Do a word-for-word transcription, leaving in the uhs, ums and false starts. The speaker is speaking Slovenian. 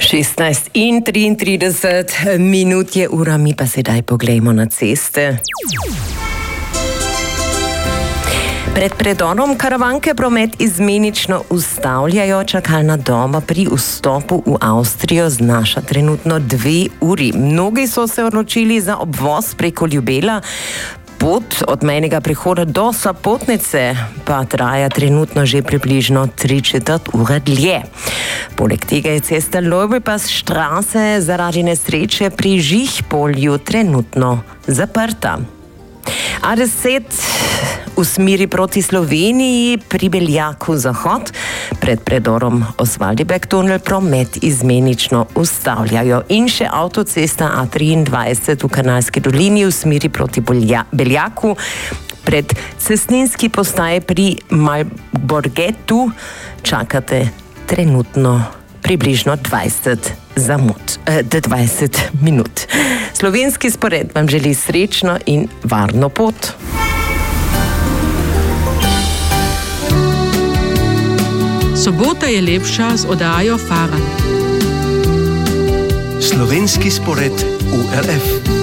šestnajst in triintrideset minut je ura, mi pa sedaj poglejmo na ceste. Pred predorom Karavanke promet izmenično ustavljajo. Čakalna doba pri vstopu v Avstrijo znaša trenutno dve uri. Mnogi so se odločili za obvoz preko Ljubela. Pot od mejnega prehoda do Sopotnice pa traja trenutno že približno tri četrt ure dlje. Poleg tega je cesta Loibe-Pass-Straße zaradi nesreče pri Žihpolju trenutno zaprta. A deset v smeri proti Sloveniji pri Beljaku zahod pred predorom Oswaldibek tunel promet izmenično ustavljajo. In še avtocesta A triindvajset v Kanalski dolini v smeri proti Beljaku pred cestninski postaji pri Malborgetu čakate trenutno približno dvajset zamud, eh, dvajset minut. Slovenski spored vam želi srečno in varno pot. Sobota je lepša z oddajo Fara. Slovenski spored U R F.